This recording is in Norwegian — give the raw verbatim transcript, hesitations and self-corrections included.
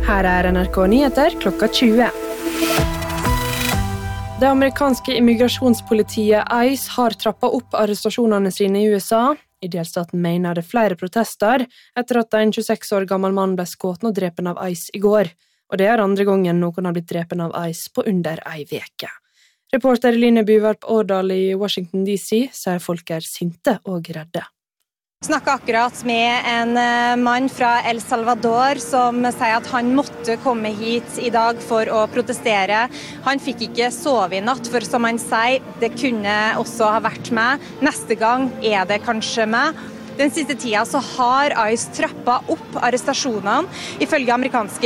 Her er N R K Nyheter klokka tjue. Det amerikanske immigrasjonspolitiet ICE har trappet opp arrestasjonene sine i U S A. I delstaten Maine er det flere protester etter at en tjueseks år gammel mann ble skutt og drepen av ICE i går. Og det er andre gangen noen har blitt drepen av ICE på under ei veke. Reporter Line Byvarp Årdal i Washington D C sier folk er sinte og redde. Snakket akkurat med en mann fra El Salvador som sier at han måtte komme hit i dag for å protestere. Han fikk ikke sove i natt, for som han sier, det kunne også ha vært meg. Neste gang er det kanskje meg. Den siste tida så har ICE trappet opp arrestasjonene. Ifølge amerikanske